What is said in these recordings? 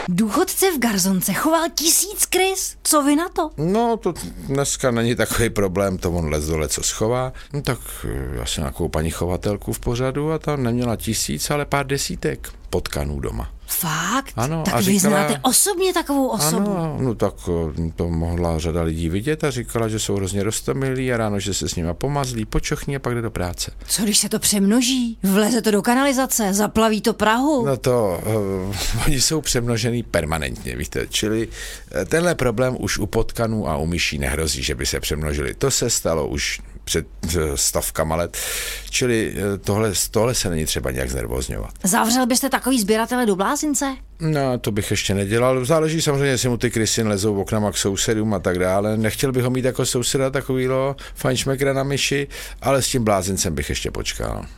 Důchodce v garzonce choval 1000 krys. Co vy na to? No, to dneska není takový problém, to on lez dole, co schová. No tak já jsem nějakou paní chovatelku v pořadu a ta neměla 1000, ale pár desítek potkanů doma. Fakt? Ano, tak a vy říkala, znáte osobně takovou osobu? Ano, no tak to mohla řada lidí vidět a říkala, že jsou hrozně roztomilí a ráno, že se s nima pomazlí, počochní a pak jde do práce. Co když se to přemnoží? Vleze to do kanalizace, zaplaví to Prahu? No to, oni jsou přemnožený permanentně, víte, čili tenhle problém už u potkanů a u myší nehrozí, že by se přemnožili. To se stalo už před stovkama let, čili tohle se není třeba nějak znervózňovat. Zavřel byste takový sběratele do blázince? No, to bych ještě nedělal. Záleží samozřejmě, jestli mu ty krysy lezou oknama k sousedům a tak dále. Nechtěl bych ho mít jako souseda takovýho fajnšmekra na myši, ale s tím blázincem bych ještě počkal.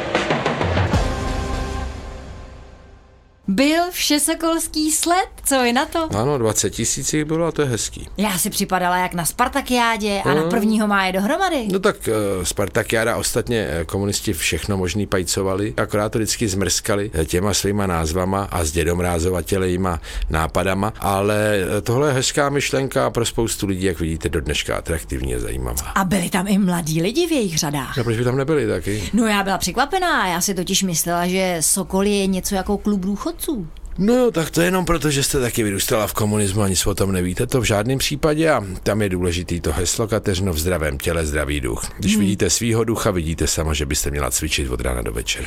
Byl všesokolský sled, co je na to? Ano, 20 000 bylo a to je hezký. Já si připadala jak na Spartakiádě a na 1. máje dohromady. No tak Spartakiáda ostatně komunisti všechno možný pajcovali, akorát to vždycky zmrskali těma svýma názvama a s dědomrázovatělejma nápadama, ale tohle je hezká myšlenka pro spoustu lidí, jak vidíte, do dneška atraktivní a zajímavá. A byli tam i mladí lidi v jejich řadách. A proč by tam nebyli taky? No já byla překvapená, já si totiž myslela, že Sokol je něco jako klub důchodců. No jo, tak to je jenom proto, že jste taky vyrůstala v komunismu a nic o tom nevíte, to v žádném případě a tam je důležitý to heslo, Kateřino, v zdravém těle zdravý duch. Když vidíte svýho ducha, vidíte sama, že byste měla cvičit od rána do večera.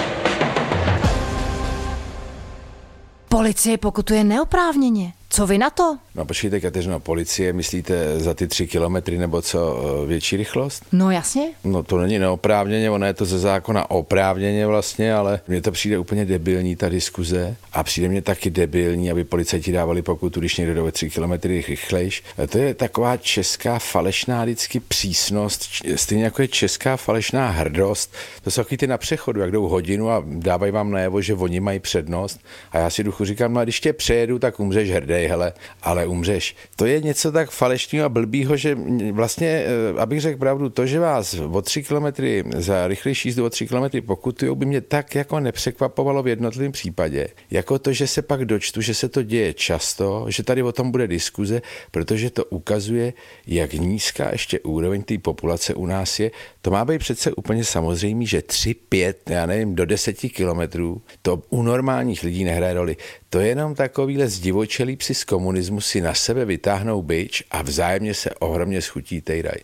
Policie pokutuje neoprávněně. Co vy na to? No počkejte, Kateřino, policie, myslíte za ty 3 kilometry nebo co, větší rychlost? No jasně. No to není neoprávněně, ono je to ze zákona oprávněně vlastně, ale mně to přijde úplně debilní ta diskuze a přijde mně taky debilní, aby policajti dávali pokutu, když někdo jde o 3 kilometry rychlejš. To je taková česká falešná vždycky přísnost, stejně jako je česká falešná hrdost. To jsou takový ty na přechodu, jak jdou hodinu a dávají vám najevo, že oni mají přednost a já si duchu říkám, no a když tě přejedu, tak umřeš hrdej, hele, ale umřeš. To je něco tak falešného a blbýho, že vlastně, abych řekl pravdu, to, že vás o 3 kilometry za rychlejší jízdu o 3 kilometry pokutujou, by mě tak jako nepřekvapovalo v jednotlivém případě. Jako to, že se pak dočtu, že se to děje často, že tady o tom bude diskuze, protože to ukazuje, jak nízká ještě úroveň té populace u nás je. To má být přece úplně samozřejmé, že 3, 5, já nevím, do 10 kilometrů, to u normálních lidí nehraje roli. To je jenom takovýhle zdivočelí psi z komunismu si na sebe vytáhnou bič a vzájemně se ohromně schutí tejraj.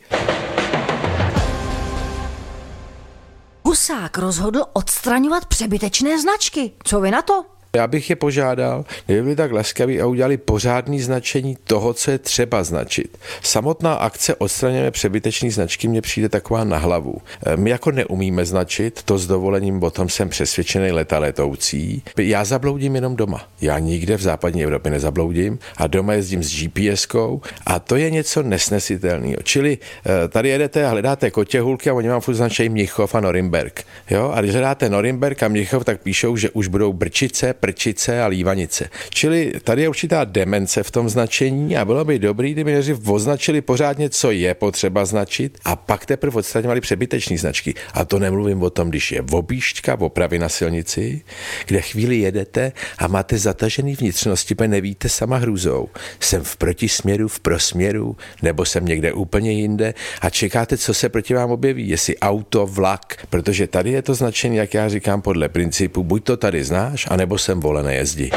Husák rozhodl odstraňovat přebytečné značky. Co vy na to? Já bych je požádal, kdyby byli tak laskaví a udělali pořádný značení toho, co je třeba značit. Samotná akce odstraněme přebytečné značky mně přijde taková na hlavu. My jako neumíme značit, to s dovolením, o tom jsem přesvědčený letoucí. Já zabloudím jenom doma. Já nikde v západní Evropě nezabloudím a doma jezdím s GPS-kou a to je něco nesnesitelného. Čili tady jedete a hledáte kotěhulky a oni vám furt značí Mnichov a Norimberk. Jo? A když hledáte Norimberk a Mnichov, tak píšou, že už budou Brčice, Prčice a Lívanice. Čili tady je určitá demence v tom značení a bylo by dobrý, kdyby nejdřív označili pořádně, co je potřeba značit a pak teprve odstraňovali přebytečné značky. A to nemluvím o tom, když je objížďka, opravy na silnici, kde chvíli jedete a máte zatažený vnitřnosti, protože nevíte sama hrůzou. Jsem v protisměru, v prosměru, nebo jsem někde úplně jinde a čekáte, co se proti vám objeví, jestli auto, vlak, protože tady je to značení, jak já říkám, podle principu, buď to tady znáš, anebo jsem volené jezdí.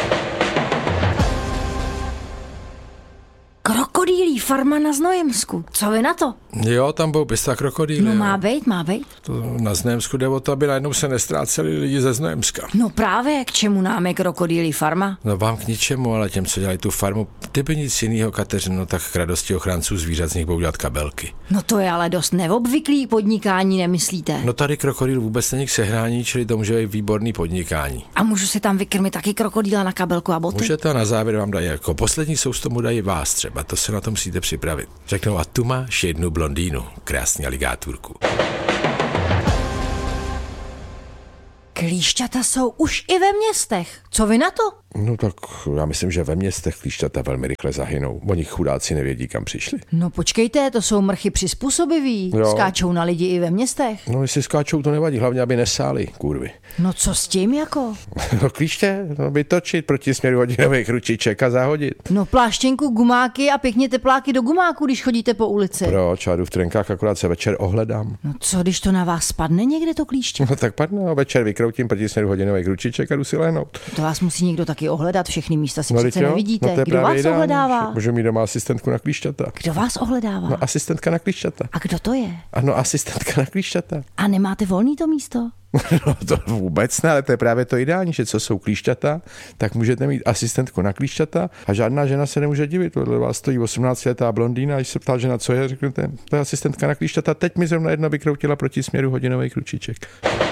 Krokodýlí farma na Znojemsku. Co vy na to? Jo, tam budou pěstovat krokodýly. No má být. To na Znojemsku jde o to, aby najednou se nestráceli lidi ze Znojemska. No právě, k čemu nám je krokodýlí farma? No vám k ničemu, ale těm, co dělají tu farmu, kdyby nic jiného, Kateřino, tak k radosti ochránců zvířat z nich budou dělat kabelky. No to je ale dost neobvyklý podnikání, nemyslíte? No tady krokodýl vůbec není k sehrání, čili to může být výborný podnikání. A můžu si tam vykrmit taky krokodýla na kabelku a boty? Můžete a na závěr vám dají jako poslední soustomu dají vás třeba, to se na to musíte připravit. Řeknou a tu máš jednu blondýnu, krásný aligátůrku. Klíšťata jsou už i ve městech. Co vy na to? No tak já myslím, že ve městech klíšťata velmi rychle zahynou. Oni chudáci nevědí, kam přišli. No počkejte, to jsou mrchy přizpůsobiví. Jo. Skáčou na lidi i ve městech. No jestli skáčou, to nevadí, hlavně aby nesáli, kurvy. No co s tím jako? No klíště, vytočit proti směru hodinových ručiček a zahodit. No pláštěnku, gumáky a pěkně tepláky do gumáku, když chodíte po ulici. Proč? Já jdu v trenkách, akorát se večer ohledám. No co, když to na vás spadne někde to klíště? No tak padne a večer vykroutím proti směru hodinových ručiček a jdu si lehnout. To vás musí někdo taky ohledat, všechny místa si No, přece jo? nevidíte. No, to je Kdo právě vás ideální. ohledává? Můžu mít doma asistentku na klíšťata. Kdo vás ohledává? No asistentka na klíšťata. A kdo to je? Ano, asistentka na klíšťata. A nemáte volný to místo? No to vůbec ne, ale to je právě to ideální, že co jsou klíšťata, tak můžete mít asistentku na klíšťata a žádná žena se nemůže divit. Vedle vás stojí 18letá blondýna a když se ptá žena, co je, řeknete, to je asistentka na klíšťata, teď mi zrovna jedna vykroutila proti směru hodinových ručiček.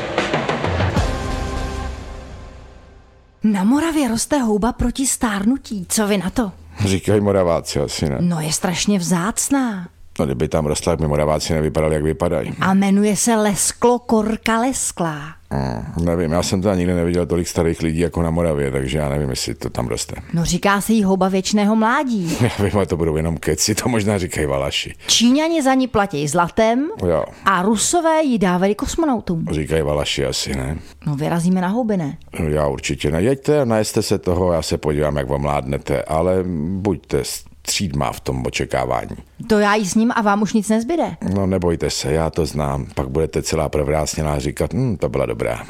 Na Moravě roste houba proti stárnutí. Co vy na to? Říkají Moraváci asi, ne? No je strašně vzácná. No kdyby tam rostla, jak by Moraváci nevypadali, jak vypadají. A jmenuje se lesklokorka lesklá. Nevím, já jsem tam nikdy neviděl tolik starých lidí jako na Moravě, takže já nevím, jestli to tam roste. No říká se jí houba věčného mládí. Já vím, ale to budou jenom keci, to možná říkají Valaši. Číňani za ní platí zlatem Jo, a Rusové ji dávají kosmonautům. říkají Valaši asi, ne? No vyrazíme na houby, ne? No, já určitě nejeďte a najeste se toho, já se podívám, jak vám mládnete, ale buďte střídmá v tom očekávání. To já jí s ním a vám už nic nezbyde. No nebojte se, já to znám, pak budete celá provrásněná říkat, to byla dobrá.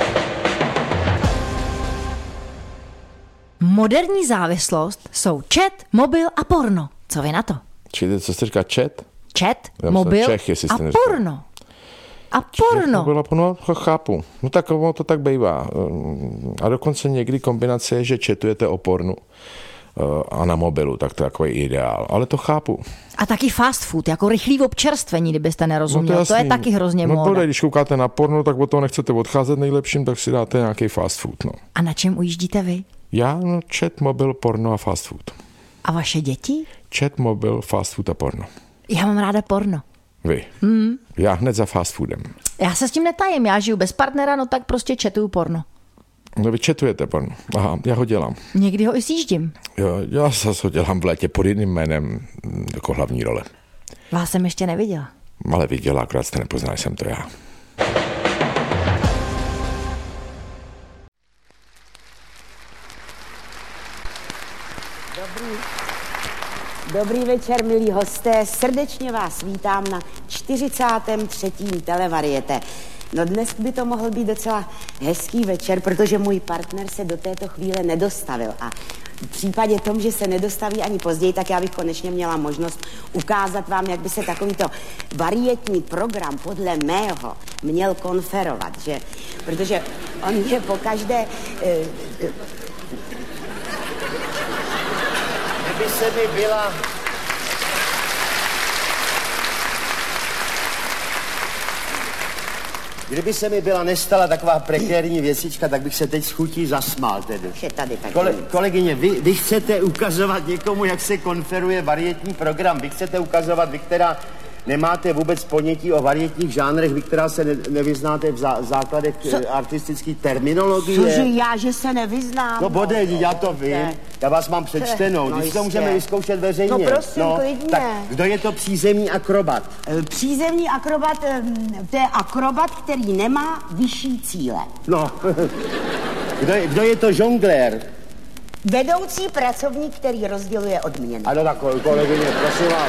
Moderní závislost jsou chat, mobil a porno. Co vy na to? Čili co jste říká, chat? Chat, Já mobil myslel Čech, jestli a jste neříkal. porno. A porno. Byla porno, chápu. No tak ono to tak bývá. A dokonce někdy kombinace je, že chatujete o pornu a na mobilu, tak to je takový ideál. Ale to chápu. A taky fast food, jako rychlý občerstvení, kdybyste nerozuměl. To je taky hrozně móda. No když koukáte na porno, tak od toho nechcete odcházet nejlepším, tak si dáte nějaký fast food. No. A na čem ujíždíte vy? Já, chat, mobil, porno a fast food. A vaše děti? Chat, mobil, fast food a porno. Já mám ráda porno. Vy. Já hned za fast foodem. Já se s tím netajím, já žiju bez partnera, no tak prostě chatuju porno. No vy chatujete porno. Aha, já ho dělám. Někdy ho i sjíždím. Jo, já zase ho dělám v létě pod jiným jménem jako hlavní role. Vás jsem ještě neviděla. Ale viděla, akorát jste nepoznali, jsem to já. Dobrý večer, milí hosté. Srdečně vás vítám na 43. Televariete. No dnes by to mohl být docela hezký večer, protože můj partner se do této chvíle nedostavil. A v případě tom, že se nedostaví ani později, tak já bych konečně měla možnost ukázat vám, jak by se takovýto varietní program podle mého měl konferovat, že? Protože on je pokaždé... Kdyby se mi byla... Kdyby se mi byla nestala taková prekérní věcička, tak bych se teď s chutí zasmál tedy. Je tady taky Kolegyně, vy chcete ukazovat někomu, jak se konferuje varietní program. Vy chcete ukazovat, vy, která nemáte vůbec ponětí o varietních žánrech, vy, která se nevyznáte v základech artistické terminologie. Cože já, že se nevyznám? No bodej, já to vím. Já vás mám přečtenou. No Když to jistě. můžeme vyzkoušet veřejně. No prosím, klidně. Tak kdo je to přízemní akrobat? Přízemní akrobat, to je akrobat, který nemá vyšší cíle. No, kdo je to žonglér? Vedoucí pracovník, který rozděluje odměny. Ano, tak kolegyně, prosím vás.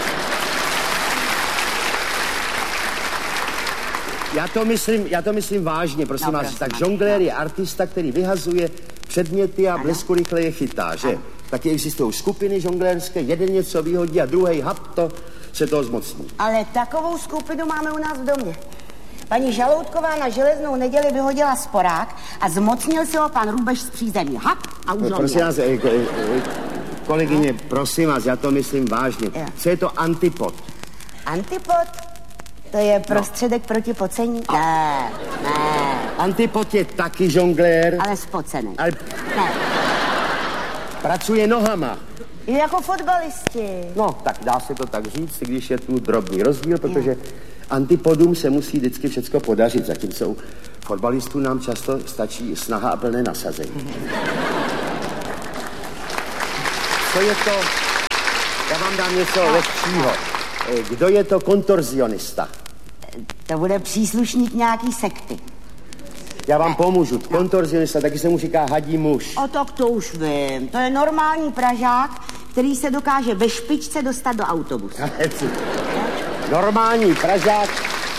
Já to myslím vážně, prosím vás. Tak žonglér je artista, který vyhazuje předměty a blesku rychle je chytá, že? Taky existují skupiny žonglérské, jeden něco vyhodí a druhý hap to se toho zmocní. Ale takovou skupinu máme u nás v domě. Paní Žaloutková na Železnou neděli vyhodila sporák a zmocnil se ho pan Rubeš z přízemí. Hap a už ho Prosím měl. vás, kolegyně, prosím vás, já to myslím vážně. Co je to antipod? Antipod? To je prostředek proti pocení? Ne. Antipod je taky žonglér. Ale spocený. Ale Ne. pracuje nohama. Je jako fotbalisti. No, tak dá se to tak říct, i když je tu drobný rozdíl, protože antipodům se musí vždycky všecko podařit, zatímco u fotbalistů nám často stačí snaha a plné nasazení. co je to? Já vám dám něco lehčího. Kdo je to kontorzionista? To bude příslušník nějaký sekty. Já vám pomůžu. Kontorzionista, taky se mu říká hadí muž. O tak to už vím. To je normální Pražák, který se dokáže ve špičce dostat do autobusu. Normální Pražák.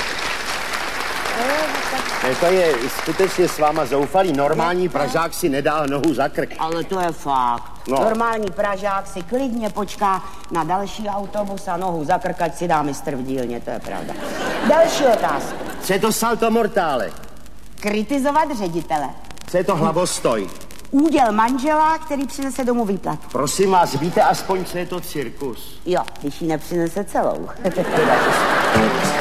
Ne, to je skutečně s váma zoufalý. Normální Pražák si nedá nohu za krk. Ale to je fakt. No. Normální Pražák si klidně počká na další autobus a nohu za krk, ať si dá mistr v dílně, to je pravda. Další otázka. Co je to salto mortále? Kritizovat ředitele. Co je to hlavostoj? Úděl manžela, který přinese domů výplatu. Prosím vás, víte aspoň, co je to cirkus? Jo, když ji nepřinese celou.